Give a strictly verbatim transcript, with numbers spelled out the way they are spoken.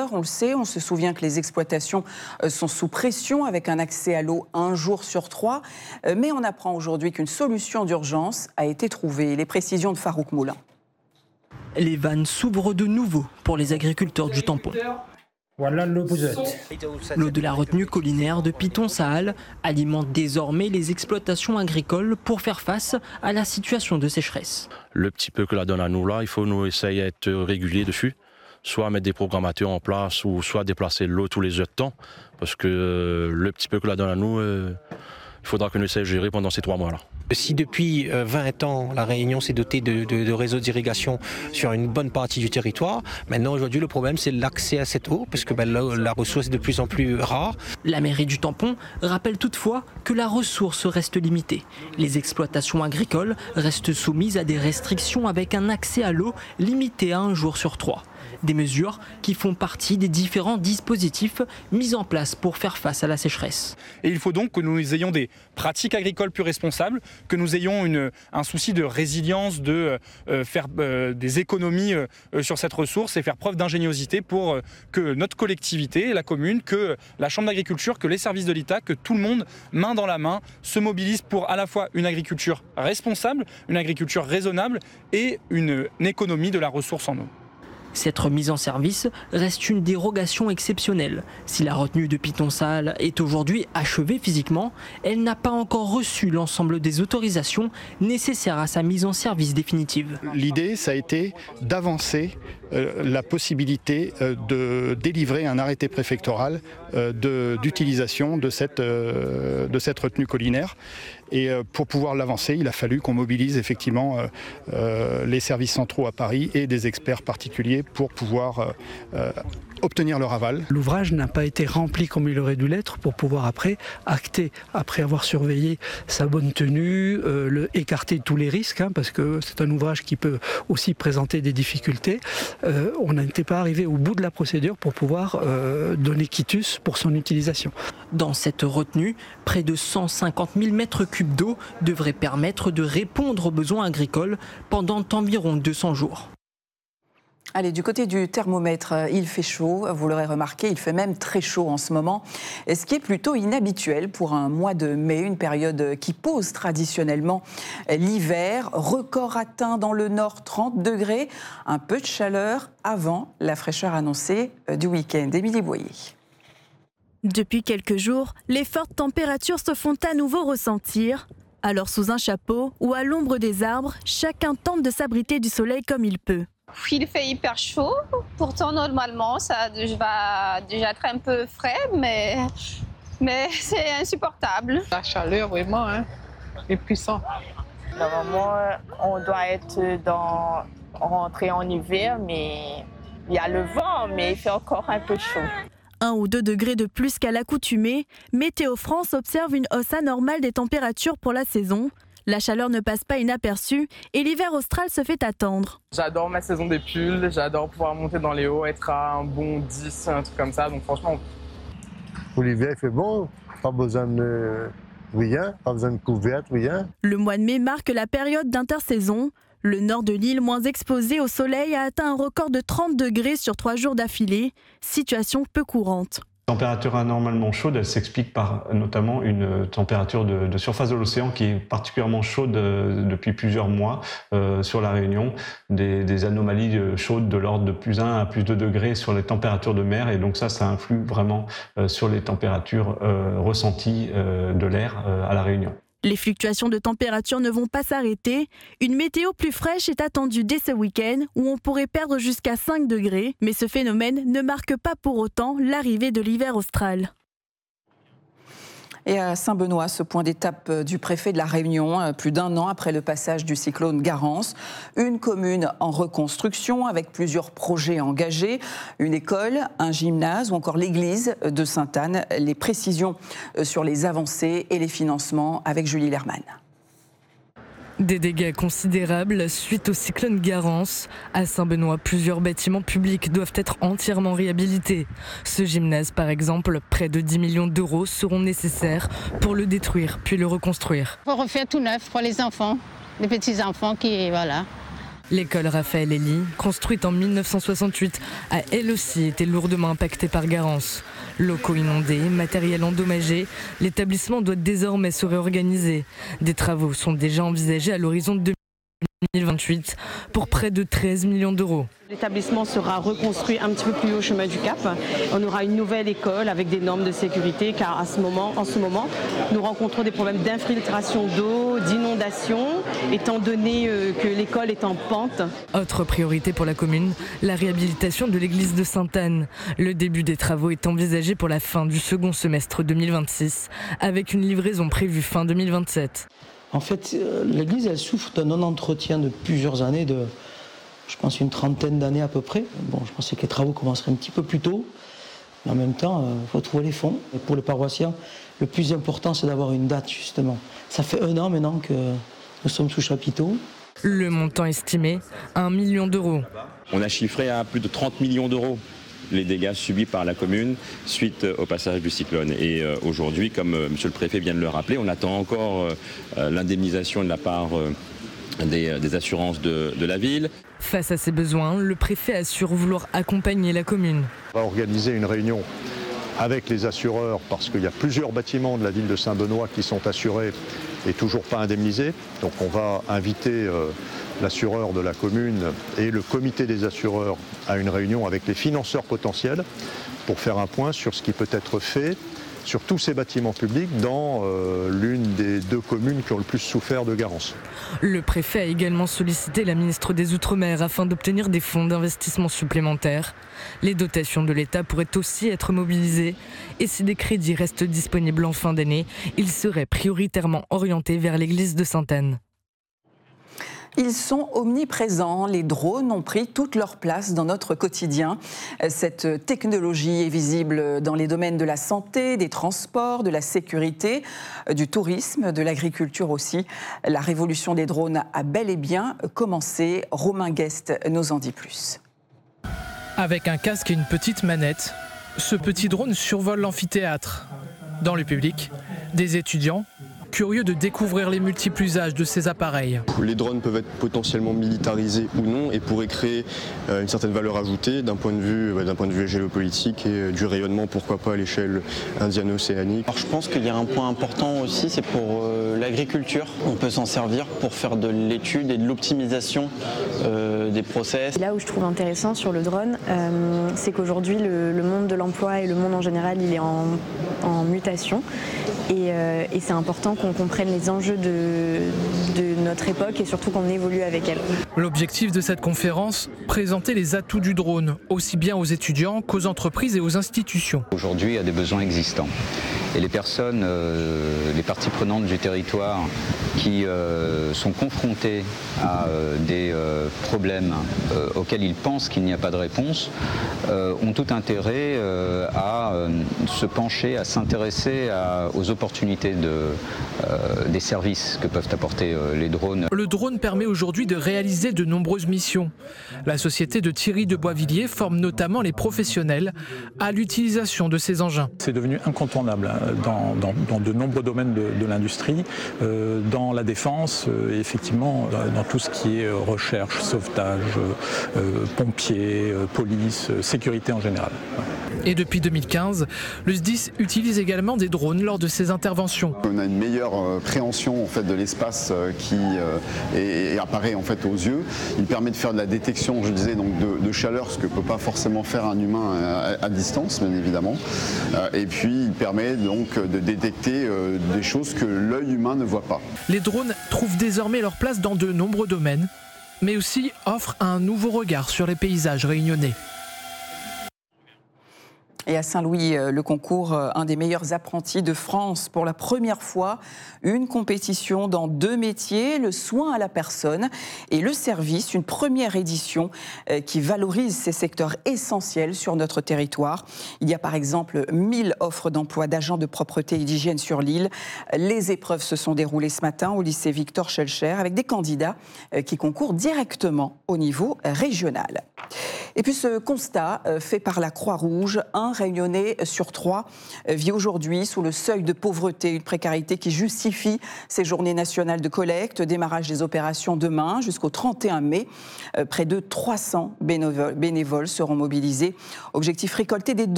agriculteurs, on le sait, on se souvient que les exploitations sont sous pression avec un accès à l'eau un jour sur trois. Mais on apprend aujourd'hui qu'une solution d'urgence a été trouvée. Les précisions de Farouk Moulin. Les vannes s'ouvrent de nouveau pour les agriculteurs du tampon. Voilà l'eau bousette. L'eau de la retenue collinaire de Piton-Saal alimente désormais les exploitations agricoles pour faire face à la situation de sécheresse. Le petit peu que la donne à nous là, il faut nous essayer d'être réguliers dessus, soit mettre des programmateurs en place ou soit déplacer l'eau tous les heures de temps, parce que le petit peu que la donne à nous, euh, il faudra que nous essayions de gérer pendant ces trois mois-là. Si depuis vingt ans, la Réunion s'est dotée de, de, de réseaux d'irrigation sur une bonne partie du territoire, maintenant aujourd'hui le problème c'est l'accès à cette eau, parce que ben, la, la ressource est de plus en plus rare. La mairie du Tampon rappelle toutefois que la ressource reste limitée. Les exploitations agricoles restent soumises à des restrictions avec un accès à l'eau limité à un jour sur trois. Des mesures qui font partie des différents dispositifs mis en place pour faire face à la sécheresse. Et il faut donc que nous ayons des pratiques agricoles plus responsables, que nous ayons une, un souci de résilience, de euh, faire euh, des économies euh, sur cette ressource et faire preuve d'ingéniosité pour euh, que notre collectivité, la commune, que la Chambre d'agriculture, que les services de l'État, que tout le monde, main dans la main, se mobilise pour à la fois une agriculture responsable, une agriculture raisonnable et une, une économie de la ressource en eau. Cette remise en service reste une dérogation exceptionnelle. Si la retenue de Piton-Saal est aujourd'hui achevée physiquement, elle n'a pas encore reçu l'ensemble des autorisations nécessaires à sa mise en service définitive. L'idée, ça a été d'avancer euh, la possibilité euh, de délivrer un arrêté préfectoral euh, de, d'utilisation de cette, euh, de cette retenue collinaire. Et euh, pour pouvoir l'avancer, il a fallu qu'on mobilise effectivement euh, euh, les services centraux à Paris et des experts particuliers pour pouvoir euh, euh, obtenir leur aval. L'ouvrage n'a pas été rempli comme il aurait dû l'être pour pouvoir après acter, après avoir surveillé sa bonne tenue, euh, le, écarter tous les risques, hein, parce que c'est un ouvrage qui peut aussi présenter des difficultés. Euh, on n'était pas arrivé au bout de la procédure pour pouvoir euh, donner quitus pour son utilisation. Dans cette retenue, près de cent cinquante mille mètres cubes d'eau devraient permettre de répondre aux besoins agricoles pendant environ deux cents jours. Allez, du côté du thermomètre, il fait chaud, vous l'aurez remarqué, il fait même très chaud en ce moment, ce qui est plutôt inhabituel pour un mois de mai, une période qui pose traditionnellement l'hiver. Record atteint dans le nord, trente degrés, un peu de chaleur avant la fraîcheur annoncée du week-end. Émilie Boyer. Depuis quelques jours, les fortes températures se font à nouveau ressentir. Alors sous un chapeau ou à l'ombre des arbres, chacun tente de s'abriter du soleil comme il peut. Il fait hyper chaud, pourtant normalement ça va déjà être un peu frais, mais, mais c'est insupportable. La chaleur vraiment hein, est puissante. Normalement on doit être dans, rentré en hiver, mais il y a le vent, mais il fait encore un peu chaud. Un ou deux degrés de plus qu'à l'accoutumée, Météo France observe une hausse anormale des températures pour la saison. La chaleur ne passe pas inaperçue et l'hiver austral se fait attendre. J'adore ma saison des pulls, j'adore pouvoir monter dans les hauts, être à un bon dix, un truc comme ça. Donc franchement... Pour l'hiver, il fait bon, pas besoin de rien, pas besoin de couverte, rien. Le mois de mai marque la période d'intersaison. Le nord de l'île, moins exposé au soleil, a atteint un record de trente degrés sur trois jours d'affilée. Situation peu courante. La température anormalement chaude, elle s'explique par notamment une température de, de surface de l'océan qui est particulièrement chaude euh, depuis plusieurs mois euh, sur la Réunion. Des, des anomalies chaudes de l'ordre de plus un à plus deux degrés sur les températures de mer. Et donc ça, ça influe vraiment euh, sur les températures euh, ressenties euh, de l'air euh, à la Réunion. Les fluctuations de température ne vont pas s'arrêter. Une météo plus fraîche est attendue dès ce week-end où on pourrait perdre jusqu'à cinq degrés. Mais ce phénomène ne marque pas pour autant l'arrivée de l'hiver austral. Et à Saint-Benoît, ce point d'étape du préfet de la Réunion, plus d'un an après le passage du cyclone Garance. Une commune en reconstruction avec plusieurs projets engagés, une école, un gymnase ou encore l'église de Sainte-Anne. Les précisions sur les avancées et les financements avec Julie Lerman. Des dégâts considérables suite au cyclone Garance. À Saint-Benoît, plusieurs bâtiments publics doivent être entièrement réhabilités. Ce gymnase, par exemple, près de dix millions d'euros seront nécessaires pour le détruire puis le reconstruire. Pour refaire tout neuf pour les enfants, les petits-enfants qui, voilà. L'école Raphaël Elie, construite en mille neuf cent soixante-huit, a elle aussi été lourdement impactée par Garance. Locaux inondés, matériel endommagé, l'établissement doit désormais se réorganiser. Des travaux sont déjà envisagés à l'horizon de deux mille vingt-huit pour près de treize millions d'euros. L'établissement sera reconstruit un petit peu plus haut au chemin du Cap. On aura une nouvelle école avec des normes de sécurité car à ce moment, en ce moment, nous rencontrons des problèmes d'infiltration d'eau, d'inondation, étant donné que l'école est en pente. Autre priorité pour la commune, la réhabilitation de l'église de Sainte-Anne. Le début des travaux est envisagé pour la fin du second semestre deux mille vingt-six, avec une livraison prévue fin deux mille vingt-sept. En fait, l'église, elle souffre d'un non-entretien de plusieurs années, de, je pense, une trentaine d'années à peu près. Bon, je pensais que les travaux commenceraient un petit peu plus tôt, mais en même temps, il faut trouver les fonds. Et pour les paroissiens, le plus important, c'est d'avoir une date, justement. Ça fait un an maintenant que nous sommes sous chapiteau. Le montant estimé, un million d'euros. On a chiffré à plus de trente millions d'euros les dégâts subis par la commune suite au passage du cyclone. Et euh, aujourd'hui, comme euh, monsieur le préfet vient de le rappeler, on attend encore euh, l'indemnisation de la part euh, des, des assurances de, de la ville. Face à ces besoins, le préfet assure vouloir accompagner la commune. On va organiser une réunion avec les assureurs parce qu'il y a plusieurs bâtiments de la ville de Saint-Benoît qui sont assurés et toujours pas indemnisés. Donc on va inviter euh, l'assureur de la commune et le comité des assureurs à une réunion avec les financeurs potentiels pour faire un point sur ce qui peut être fait sur tous ces bâtiments publics dans euh, l'une des deux communes qui ont le plus souffert de Garance. Le préfet a également sollicité la ministre des Outre-mer afin d'obtenir des fonds d'investissement supplémentaires. Les dotations de l'État pourraient aussi être mobilisées et si des crédits restent disponibles en fin d'année, ils seraient prioritairement orientés vers l'église de Sainte-Anne. Ils sont omniprésents. Les drones ont pris toute leur place dans notre quotidien. Cette technologie est visible dans les domaines de la santé, des transports, de la sécurité, du tourisme, de l'agriculture aussi. La révolution des drones a bel et bien commencé. Romain Guest nous en dit plus. Avec un casque et une petite manette, ce petit drone survole l'amphithéâtre. Dans le public, des étudiants curieux de découvrir les multiples usages de ces appareils. Les drones peuvent être potentiellement militarisés ou non et pourraient créer une certaine valeur ajoutée d'un point de vue, d'un point de vue géopolitique et du rayonnement, pourquoi pas à l'échelle indiano-océanique. Alors je pense qu'il y a un point important aussi, c'est pour euh, l'agriculture. On peut s'en servir pour faire de l'étude et de l'optimisation euh, des process. Là où je trouve intéressant sur le drone, euh, c'est qu'aujourd'hui le, le monde de l'emploi et le monde en général, il est en, en mutation et, euh, et c'est important qu'on comprenne les enjeux de, de notre époque et surtout qu'on évolue avec elle. L'objectif de cette conférence, présenter les atouts du drone, aussi bien aux étudiants qu'aux entreprises et aux institutions. Aujourd'hui, il y a des besoins existants. Et les personnes, euh, les parties prenantes du territoire qui euh, sont confrontées à euh, des euh, problèmes euh, auxquels ils pensent qu'il n'y a pas de réponse, euh, ont tout intérêt euh, à euh, se pencher, à s'intéresser aux opportunités de, euh, des services que peuvent apporter euh, les drones. Le drone permet aujourd'hui de réaliser de nombreuses missions. La société de Thierry de Boisvilliers forme notamment les professionnels à l'utilisation de ces engins. C'est devenu incontournable dans, dans, dans de nombreux domaines de, de l'industrie, euh, dans la défense, euh, et effectivement dans, dans tout ce qui est recherche, sauvetage, euh, pompiers, euh, police, euh, sécurité en général. Et depuis deux mille quinze, le S D I S utilise également des drones lors de ses interventions. On a une meilleure euh, préhension en fait, de l'espace euh, qui euh, est, et apparaît en fait, aux yeux. Il permet de faire de la détection, je disais, donc de, de chaleur, ce que ne peut pas forcément faire un humain à, à distance, bien évidemment. Euh, et puis il permet donc de détecter euh, des choses que l'œil humain ne voit pas. Les drones trouvent désormais leur place dans de nombreux domaines, mais aussi offrent un nouveau regard sur les paysages réunionnais. Et à Saint-Louis, le concours, un des meilleurs apprentis de France. Pour la première fois, une compétition dans deux métiers, le soin à la personne et le service. Une première édition qui valorise ces secteurs essentiels sur notre territoire. Il y a par exemple mille offres d'emploi d'agents de propreté et d'hygiène sur l'île. Les épreuves se sont déroulées ce matin au lycée Victor Schœlcher avec des candidats qui concourent directement au niveau régional. Et puis ce constat fait par la Croix-Rouge, un Réunionnais sur trois vit aujourd'hui sous le seuil de pauvreté, une précarité qui justifie ces journées nationales de collecte. Démarrage des opérations demain jusqu'au trente et un mai. Près de trois cents bénévoles seront mobilisés. Objectif, récolter des dons